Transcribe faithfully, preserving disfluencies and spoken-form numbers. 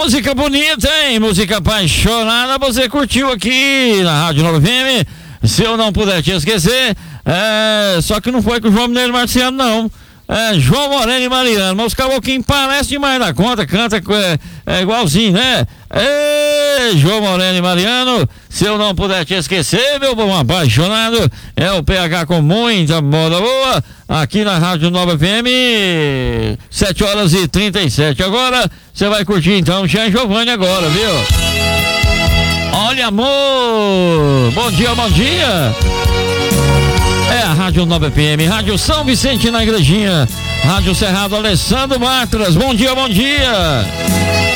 Música bonita, hein? Música apaixonada, você curtiu aqui na Rádio Nova F M. Se eu não puder te esquecer, é... só que não foi com o João Mineiro Marciano, não. É João Moreno e Mariano, mas os caboclinhos parecem demais na conta, canta é, é igualzinho, né? Ê, João Moreno e Mariano, se eu não puder te esquecer, meu bom apaixonado, é o P H com muita moda boa, aqui na Rádio Nova F M, sete horas e trinta e sete. Agora, você vai curtir então Jean Giovanni agora, viu? Olha, amor, bom dia, bom dia. É a Rádio Nova F M, Rádio São Vicente na Igrejinha, Rádio Cerrado Alessandro Matras, bom dia, bom dia.